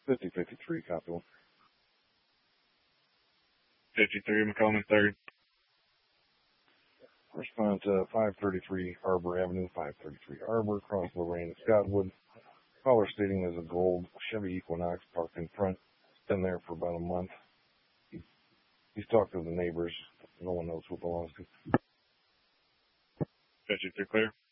5053, copy one. 53, McCollum third. Respond to 533 Arbor Avenue, 533 Arbor, across Lorraine and Scottwood. Caller stating there's a gold Chevy Equinox parked in front. It's been there for about a month. He's talked to the neighbors. No one knows who it belongs to. 53 clear.